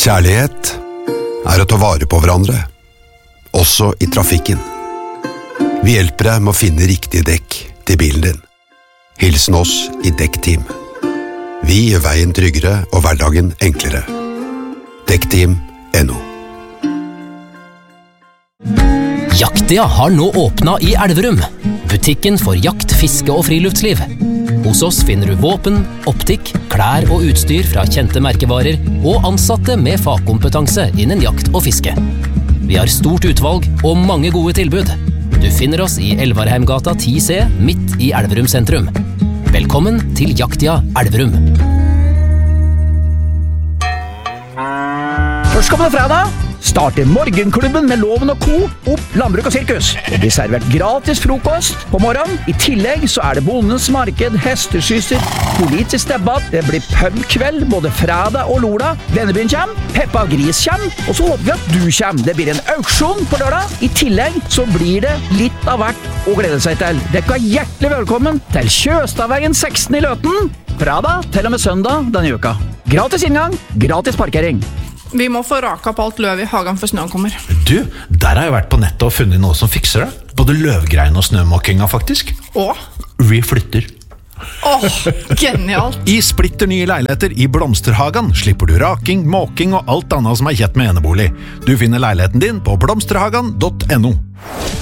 Kjærlighet å ta vare på hverandre, også i trafikken. Vi hjelper deg med å finne riktig dekk til bilen din. Hilsen oss i Dekkteam. Vi gjør veien tryggere og hverdagen enklere. Dekkteam.no. Jaktia har nå åpnet i Elverum. Butikken for jakt, fiske og friluftsliv. Hos oss finner du våpen, optikk, klær og utstyr fra kjente merkevarer og ansatte med fagkompetanse innen jakt og fiske. Vi har stort utvalg og mange gode tilbud. Du finner oss i Elvarheimgata 10C, midt i Elverum sentrum. Velkommen til Jaktia Elverum. Førstkommende fredag starter Morgenklubben med Loven og Co. opp Landbruk og Sirkus. Det blir servert gratis frokost på morgenen. I tillegg så det Bondens marked, hesteskysser, politisk debatt. Det blir pubkveld både fredag og lørdag. Vennebyen kommer, Peppa Gris kommer, og så håper vi at du kommer. Det blir en auksjon på lørdag. I tillegg så blir det litt av hvert å glede seg til. Dere er hjertelig velkommen til Kjøstavveien 16 i Løten. Fredag til og med søndag denne uka. Gratis inngang, gratis parkering. Vi må få raka på alt løv i hagen for snøen kommer. Du, der har jeg vært på nettet og funnet noe som fikser det. Både løvgreien og snømåkinga faktisk. Åh? Vi flytter. Genialt. I splitter nye leiligheter i Blomsterhagen slipper du raking, måking og alt annet som kjett med enebolig. Du finner leiligheten din på blomsterhagen.no.